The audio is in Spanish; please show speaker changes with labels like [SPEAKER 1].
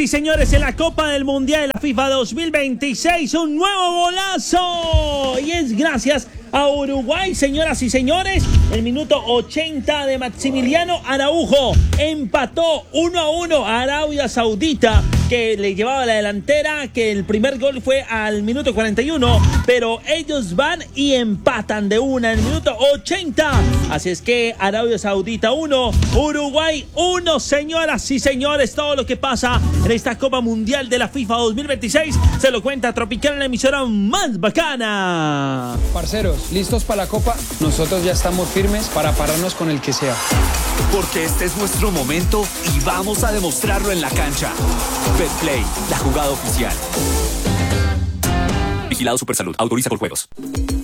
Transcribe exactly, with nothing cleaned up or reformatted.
[SPEAKER 1] Sí, señores, en la Copa del Mundial de la FIFA dos mil veintiséis, un nuevo golazo. Y es gracias a Uruguay, señoras y señores. El minuto ochenta de Maximiliano Araujo empató uno a uno a Arabia Saudita, que le llevaba la delantera, que el primer gol fue al minuto cuarenta y uno, pero ellos van y empatan de una en el minuto ochenta. Así es que Arabia Saudita uno, Uruguay uno, señoras y señores. Todo lo que pasa en esta Copa Mundial de la FIFA dos mil veintiséis se lo cuenta Tropical, la emisora más bacana.
[SPEAKER 2] Parceros, ¿listos para la Copa? Nosotros ya estamos firmes para pararnos con el que sea.
[SPEAKER 3] Porque este es nuestro momento y vamos a demostrarlo en la cancha. Betplay, la jugada oficial. Vigilado Supersalud, autoriza por juegos.